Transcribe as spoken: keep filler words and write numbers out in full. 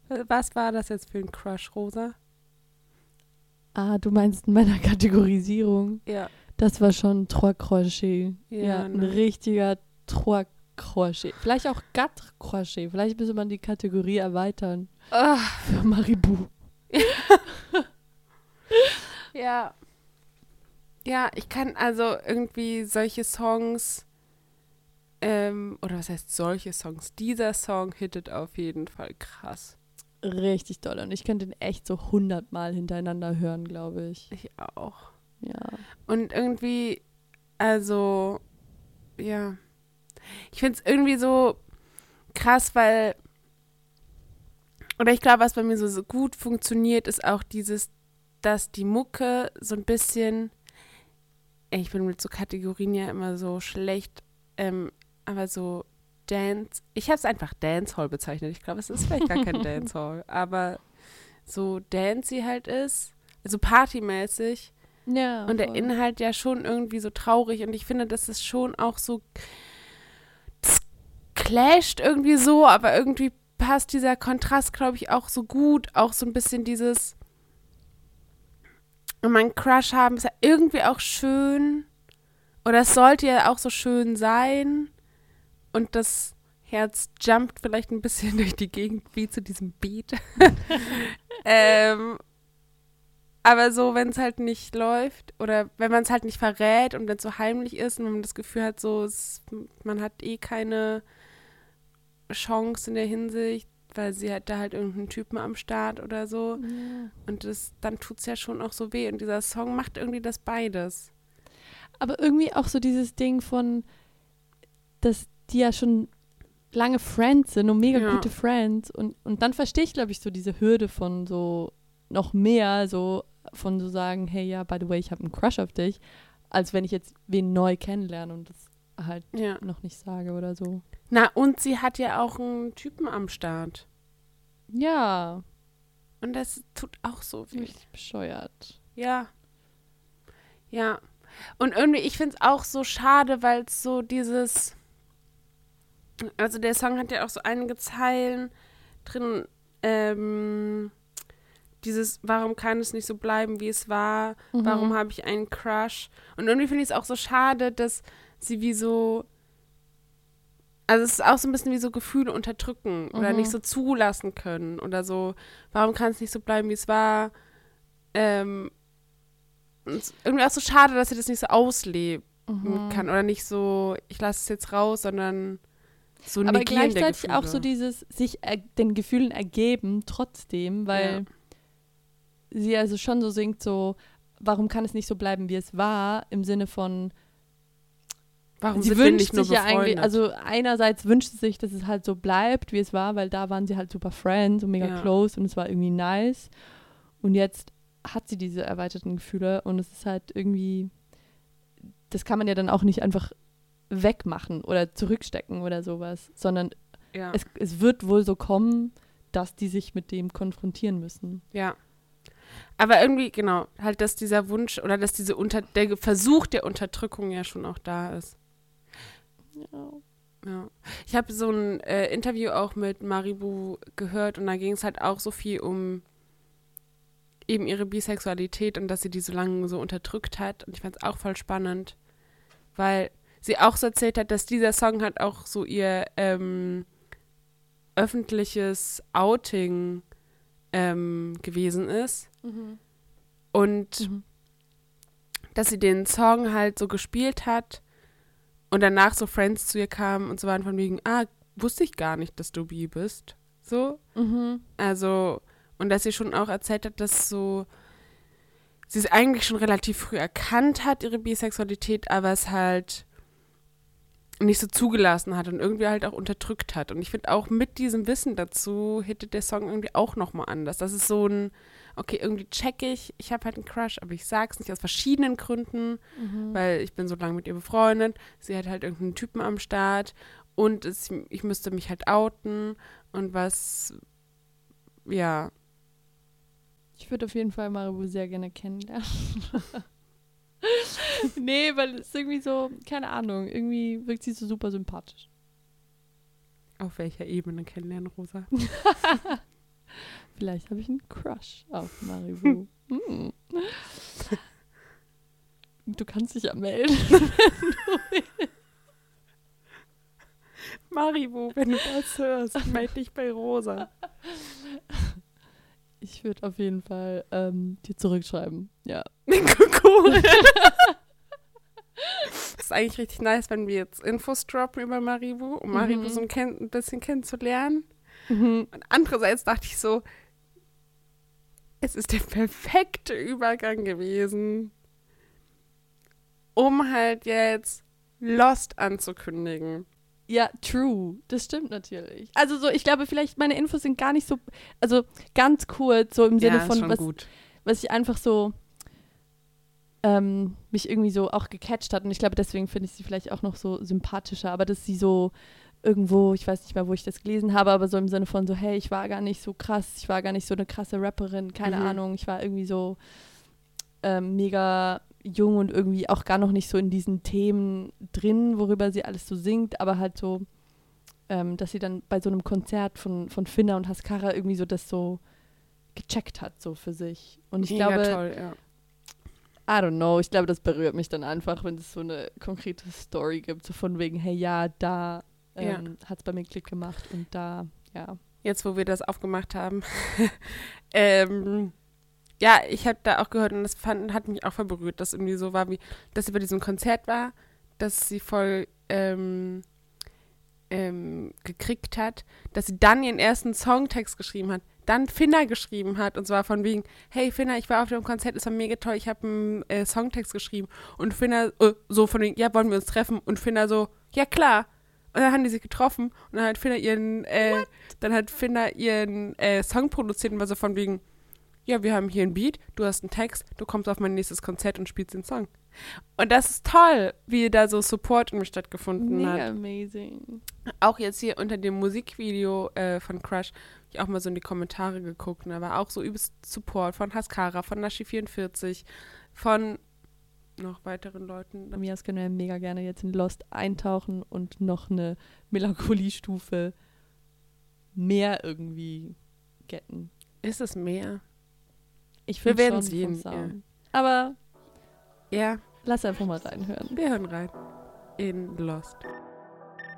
Was war das jetzt für ein Crush, Rosa? Ah, du meinst in meiner Kategorisierung. Ja. Das war schon Trois Crochets. Ja, Ja, ein ne? richtiger Trois Crochet. Vielleicht auch Quatre Crochet. Vielleicht müsste man die Kategorie erweitern. Ah, Für Maribou. ja. Ja, ich kann also irgendwie solche Songs, ähm, oder was heißt solche Songs? Dieser Song hittet auf jeden Fall krass. Richtig doll. Und ich könnte ihn echt so hundertmal hintereinander hören, glaube ich. Ich auch. Ja. Und irgendwie, also, ja. Ich finde es irgendwie so krass, weil, oder ich glaube, was bei mir so, so gut funktioniert, ist auch dieses, dass die Mucke so ein bisschen, ey, ich bin mit so Kategorien ja immer so schlecht, ähm, aber so Dance, ich habe es einfach Dancehall bezeichnet. Ich glaube, es ist vielleicht gar kein Dancehall, aber so dancey halt ist, also partymäßig. Ja. Und der voll. Inhalt ja schon irgendwie so traurig. Und ich finde, das ist schon auch so, das clasht irgendwie so, aber irgendwie passt dieser Kontrast, glaube ich, auch so gut. Auch so ein bisschen dieses, und mein Crush haben, ist ja irgendwie auch schön. Oder es sollte ja auch so schön sein. Und das Herz jumpt vielleicht ein bisschen durch die Gegend, wie zu diesem Beat. ähm, aber so, wenn es halt nicht läuft oder wenn man es halt nicht verrät und wenn es so heimlich ist und man das Gefühl hat, so, es, man hat eh keine Chance in der Hinsicht, weil sie hat da halt irgendeinen Typen am Start oder so. Ja. Und das, dann tut es ja schon auch so weh. Und dieser Song macht irgendwie das beides. Aber irgendwie auch so dieses Ding von, dass die ja schon lange Friends sind und mega Ja. gute Friends. Und, und dann verstehe ich, glaube ich, so diese Hürde von so noch mehr, so von so sagen, hey, ja, by the way, ich habe einen Crush auf dich, als wenn ich jetzt wen neu kennenlerne und das halt Ja. noch nicht sage oder so. Na, und sie hat ja auch einen Typen am Start. Ja, Und das tut auch so weh. richtig bescheuert. Ja. Ja. Und irgendwie, ich finde es auch so schade, weil es so dieses, also der Song hat ja auch so einige Zeilen drin, ähm, dieses, warum kann es nicht so bleiben, wie es war, Mhm. warum habe ich einen Crush? Und irgendwie finde ich es auch so schade, dass sie wie so, also es ist auch so ein bisschen wie so Gefühle unterdrücken oder Mhm. nicht so zulassen können oder so, warum kann es nicht so bleiben, wie es war? Ähm, und es ist irgendwie auch so schade, dass sie das nicht so ausleben Mhm. kann oder nicht so, ich lasse es jetzt raus, sondern so Aber Negieren der gleichzeitig auch so Gefühle. dieses sich er, den Gefühlen ergeben trotzdem, weil sie also schon so singt so, warum kann es nicht so bleiben, wie es war, im Sinne von, Warum sie sind wir wünscht nicht nur sich ja eigentlich, befreundet? also einerseits wünscht sie sich, dass es halt so bleibt, wie es war, weil da waren sie halt super Friends und mega Ja. close und es war irgendwie nice. Und jetzt hat sie diese erweiterten Gefühle und es ist halt irgendwie, das kann man ja dann auch nicht einfach wegmachen oder zurückstecken oder sowas, sondern ja. es, es wird wohl so kommen, dass die sich mit dem konfrontieren müssen. Ja. Aber irgendwie, genau, halt, dass dieser Wunsch oder dass diese unter der Versuch der Unterdrückung ja schon auch da ist. Ja. Ja. Ich habe so ein äh, Interview auch mit Maribou gehört und da ging es halt auch so viel um eben ihre Bisexualität und dass sie die so lange so unterdrückt hat. Und ich fand es auch voll spannend, weil sie auch so erzählt hat, dass dieser Song halt auch so ihr ähm, öffentliches Outing ähm, gewesen ist. Mhm. Und Mhm. dass sie den Song halt so gespielt hat und danach so Friends zu ihr kamen und so waren von wegen, ah, wusste ich gar nicht, dass du bi bist. So. Mhm. Also, und dass sie schon auch erzählt hat, dass so, sie es eigentlich schon relativ früh erkannt hat, ihre Bisexualität, aber es halt nicht so zugelassen hat und irgendwie halt auch unterdrückt hat. Und ich finde auch mit diesem Wissen dazu hittet der Song irgendwie auch nochmal anders. Das ist so ein, okay, irgendwie check ich, ich habe halt einen Crush, aber ich sag's nicht aus verschiedenen Gründen, Mhm. weil ich bin so lange mit ihr befreundet. Sie hat halt irgendeinen Typen am Start und es, ich müsste mich halt outen und was, ja, Ich würde auf jeden Fall Maribou sehr gerne kennenlernen. Nee, weil es irgendwie so, keine Ahnung, irgendwie wirkt sie so super sympathisch. auf welcher Ebene kennenlernen, Rosa? Vielleicht habe ich einen Crush auf Maribu. Hm. Du kannst dich ja melden. Maribu, wenn du das hörst, melde dich bei Rosa. Ich würde auf jeden Fall ähm, dir zurückschreiben. Ja. Cool. Das ist eigentlich richtig nice, wenn wir jetzt Infos droppen über Maribu, um Maribu Mhm. so ein, kenn- ein bisschen kennenzulernen. Mhm. Und andererseits dachte ich so, es ist der perfekte Übergang gewesen, um halt jetzt Lost anzukündigen. Ja, true. Das stimmt natürlich. Also so, ich glaube, vielleicht meine Infos sind gar nicht so, also ganz kurz, so im Sinne ja, ist von, schon was, gut. was ich einfach so ähm, mich irgendwie so auch gecatcht hat. Und ich glaube, deswegen finde ich sie vielleicht auch noch so sympathischer. Aber dass sie so irgendwo, ich weiß nicht mehr, wo ich das gelesen habe, aber so im Sinne von so, hey, ich war gar nicht so krass, ich war gar nicht so eine krasse Rapperin, keine Mhm. Ahnung, ich war irgendwie so ähm, mega jung und irgendwie auch gar noch nicht so in diesen Themen drin, worüber sie alles so singt, aber halt so, ähm, dass sie dann bei so einem Konzert von, von Finna und Haskara irgendwie so das so gecheckt hat, so für sich. Und ich Mega glaube, toll, ja. I don't know, ich glaube, das berührt mich dann einfach, wenn es so eine konkrete Story gibt, so von wegen, hey, ja, da ähm, hat es bei mir Klick gemacht und da, ja. Jetzt, wo wir das aufgemacht haben. ähm, ja, ich habe da auch gehört und das fand, hat mich auch voll berührt, dass irgendwie so war, wie, dass sie bei diesem Konzert war, dass sie voll ähm, ähm, gekriegt hat, dass sie dann ihren ersten Songtext geschrieben hat, dann Finna geschrieben hat und zwar von wegen, hey Finna, ich war auf dem Konzert, es war mega toll, ich habe einen äh, Songtext geschrieben und Finna äh, so von wegen, ja, wollen wir uns treffen und Finna so, ja klar. Und dann haben die sich getroffen und dann hat Finna ihren, äh, dann hat Finna ihren äh, Song produziert und war so von wegen, ja, wir haben hier ein Beat, du hast einen Text, du kommst auf mein nächstes Konzert und spielst den Song. Und das ist toll, wie da so Support irgendwie stattgefunden Mega hat. amazing. Auch jetzt hier unter dem Musikvideo äh, von Crush, hab ich auch mal so in die Kommentare geguckt und da war auch so übelst Support von Haskara, von Nashi vierundvierzig, von noch weiteren Leuten. Von mir aus können wir mega gerne jetzt in Lost eintauchen und noch eine Melancholie-Stufe mehr irgendwie getten. Ist es mehr? Ich Wir finde werden schon sehen, vom Sound. Aber Ja, lass einfach mal reinhören. wir hören rein in Lost.